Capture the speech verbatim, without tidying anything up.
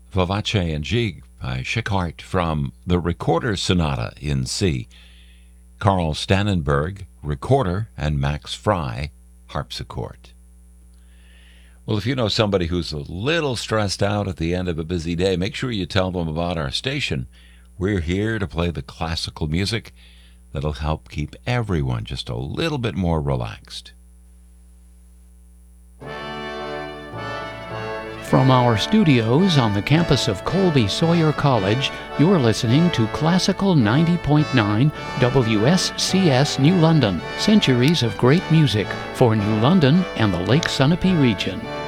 Vivace and Gigue by Schickhardt from the Recorder Sonata in C. Carl Stannenberg, recorder, and Max Fry, harpsichord. Well, if you know somebody who's a little stressed out at the end of a busy day, make sure you tell them about our station. We're here to play the classical music that'll help keep everyone just a little bit more relaxed. From our studios on the campus of Colby Sawyer College, you're listening to Classical ninety point nine W S C S New London, centuries of great music for New London and the Lake Sunapee region.